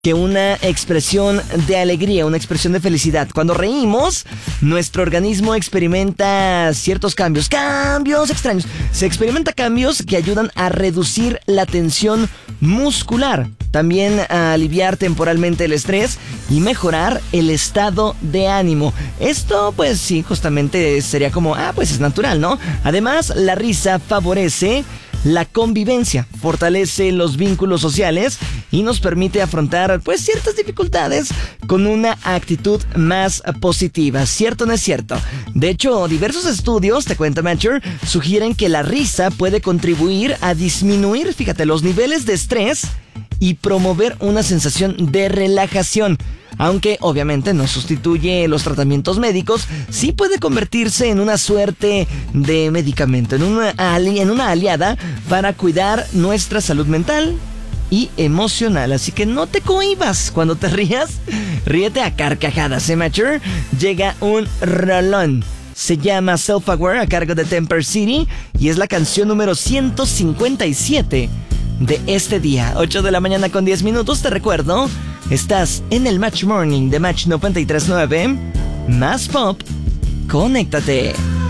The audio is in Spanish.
que una expresión de alegría, una expresión de felicidad. Cuando reímos, nuestro organismo experimenta ciertos cambios extraños. Se experimenta cambios que ayudan a reducir la tensión muscular, también a aliviar temporalmente el estrés y mejorar el estado de ánimo. Esto, pues sí, justamente sería como, pues es natural, ¿no? Además, la risa favorece la convivencia, fortalece los vínculos sociales y nos permite afrontar pues ciertas dificultades con una actitud más positiva. ¿Cierto o no es cierto? De hecho, diversos estudios, te cuento, Matcher, sugieren que la risa puede contribuir a disminuir, fíjate, los niveles de estrés y promover una sensación de relajación. Aunque obviamente no sustituye los tratamientos médicos, sí puede convertirse en una suerte de medicamento, en una aliada para cuidar nuestra salud mental y emocional. Así que no te cohibas cuando te rías, ríete a carcajadas, Matcher. Llega un rolón. Se llama Self-Aware, a cargo de Temper City, y es la canción número 157 de este día. 8 de la mañana con 10 minutos, te recuerdo, estás en el Match Morning de Match 93.9. Más pop, conéctate.